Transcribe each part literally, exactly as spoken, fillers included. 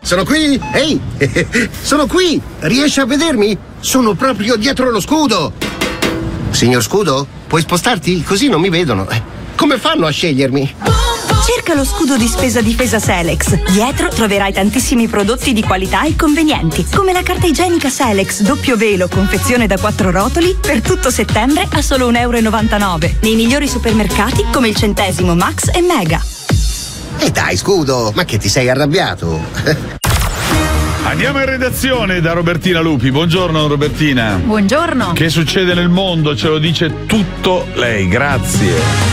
Sono qui! Ehi! Sono qui! Riesci a vedermi? Sono proprio dietro lo scudo! Signor Scudo, puoi spostarti? Così non mi vedono. Come fanno a scegliermi? Cerca lo scudo di spesa difesa Selex. Dietro troverai tantissimi prodotti di qualità e convenienti, come la carta igienica Selex doppio velo, confezione da quattro rotoli, per tutto settembre a solo un euro e novantanove. Nei migliori supermercati come il Centesimo, Max e Mega. E dai, Scudo, ma che ti sei arrabbiato? Andiamo in redazione da Robertina Lupi. Buongiorno Robertina. Buongiorno. Che succede nel mondo? Ce lo dice tutto lei, grazie.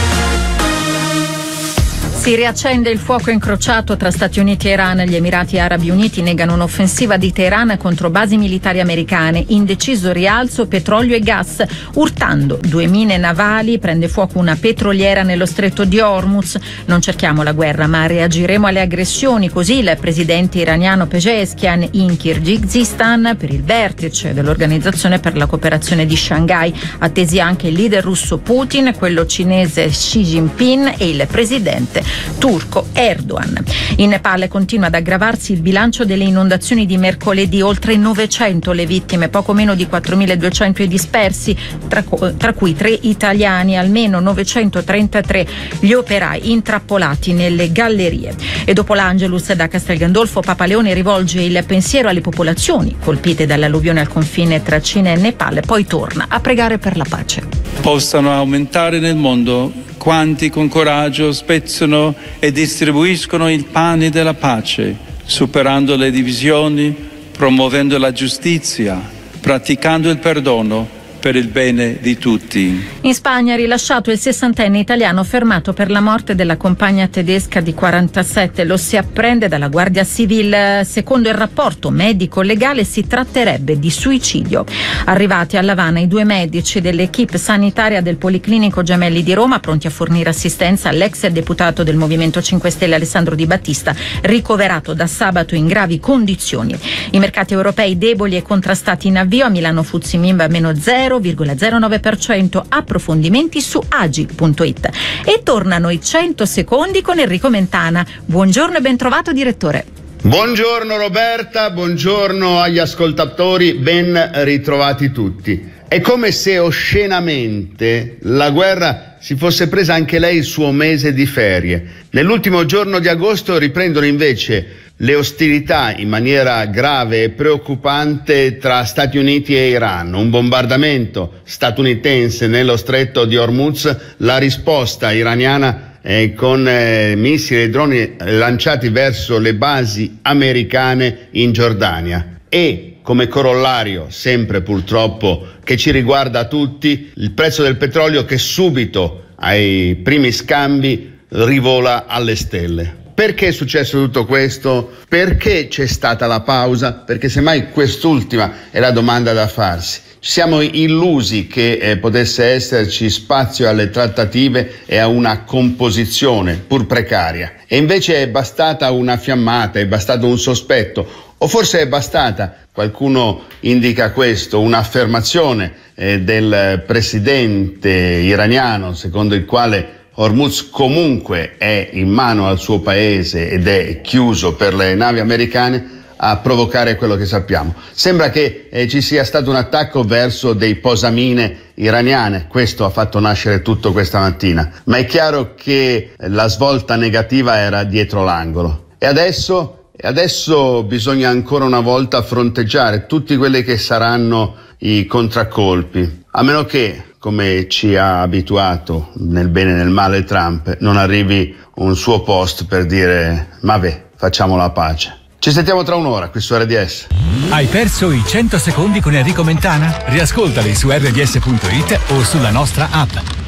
Si riaccende il fuoco incrociato tra Stati Uniti e Iran. Gli Emirati Arabi Uniti negano un'offensiva di Teheran contro basi militari americane. Indeciso rialzo petrolio e gas. Urtando due mine navali, prende fuoco una petroliera nello stretto di Hormuz. Non cerchiamo la guerra, ma reagiremo alle aggressioni. Così il presidente iraniano Pezeshkian in Kirghizistan per il vertice dell'Organizzazione per la cooperazione di Shanghai. Attesi anche il leader russo Putin, quello cinese Xi Jinping e il presidente turco Erdogan. In Nepal continua ad aggravarsi il bilancio delle inondazioni di mercoledì, oltre novecento le vittime, poco meno di quattromiladuecento i dispersi, tra, tra cui tre italiani, almeno novecentotrentatré gli operai intrappolati nelle gallerie. E dopo l'Angelus da Castel Gandolfo, Papa Leone rivolge il pensiero alle popolazioni colpite dall'alluvione al confine tra Cina e Nepal, poi torna a pregare per la pace. Possano aumentare nel mondo quanti con coraggio spezzano e distribuiscono il pane della pace, superando le divisioni, promuovendo la giustizia, praticando il perdono per il bene di tutti. In Spagna rilasciato il sessantenne italiano fermato per la morte della compagna tedesca di quarantasette. Lo si apprende dalla Guardia Civile. Secondo il rapporto medico-legale si tratterebbe di suicidio. Arrivati all'Havana i due medici dell'equipe sanitaria del Policlinico Gemelli di Roma, pronti a fornire assistenza all'ex deputato del Movimento cinque Stelle Alessandro Di Battista, ricoverato da sabato in gravi condizioni. I mercati europei deboli e contrastati in avvio. A Milano Fuzzi Mimba meno zero virgola zero nove per cento. Approfondimenti su agi punto it. E tornano i cento secondi con Enrico Mentana. Buongiorno e ben trovato direttore. Buongiorno Roberta, buongiorno agli ascoltatori, ben ritrovati tutti. È come se oscenamente la guerra si fosse presa anche lei il suo mese di ferie. Nell'ultimo giorno di agosto riprendono invece le ostilità in maniera grave e preoccupante tra Stati Uniti e Iran. Un bombardamento statunitense nello stretto di Hormuz, la risposta iraniana eh, con eh, missili e droni lanciati verso le basi americane in Giordania. E come corollario, sempre purtroppo che ci riguarda tutti, il prezzo del petrolio che subito ai primi scambi rivola alle stelle. Perché è successo tutto questo? Perché c'è stata la pausa? Perché semmai quest'ultima è la domanda da farsi. Ci siamo illusi che eh, potesse esserci spazio alle trattative e a una composizione pur precaria. E invece è bastata una fiammata, è bastato un sospetto, o forse è bastata, qualcuno indica questo, un'affermazione eh, del presidente iraniano secondo il quale Hormuz comunque è in mano al suo paese ed è chiuso per le navi americane, a provocare quello che sappiamo. Sembra che eh, ci sia stato un attacco verso dei posamine iraniane, questo ha fatto nascere tutto questa mattina, ma è chiaro che la svolta negativa era dietro l'angolo. E adesso, e adesso bisogna ancora una volta fronteggiare tutti quelli che saranno i contraccolpi, a meno che, come ci ha abituato nel bene e nel male Trump, non arrivi un suo post per dire vabbè, facciamo la pace. Ci sentiamo tra un'ora qui su R D S. Hai perso i cento secondi con Enrico Mentana? Riascoltali su R D S punto it o sulla nostra app.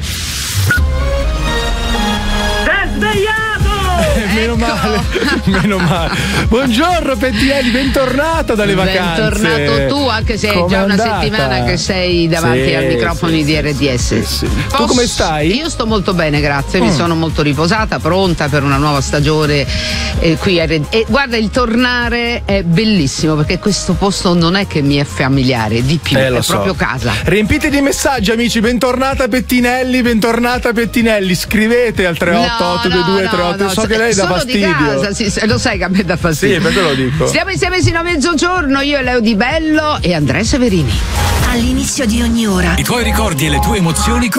Eh, meno ecco. male, meno male. Buongiorno Pettinelli, bentornata dalle vacanze. Bentornato tu, anche se è già una andata? settimana che sei davanti sì, ai microfoni sì, di R D S. Sì, sì. Tu come stai? Io sto molto bene, grazie. Mm. Mi sono molto riposata, pronta per una nuova stagione eh, qui a R D S. E guarda, il tornare è bellissimo perché questo posto non è che mi è familiare, di più, eh, è so. proprio casa. Riempite di messaggi, amici. Bentornata Pettinelli, bentornata Pettinelli. Scrivete al tre otto otto due due tre otto. No, no, so che lei da dà fastidio. Di casa, sì, lo sai che a me dà fastidio. Sì, per quello lo dico. Stiamo insieme sino a mezzogiorno, io e Leo Di Bello e Andrea Severini. All'inizio di ogni ora. I tuoi ricordi e le tue emozioni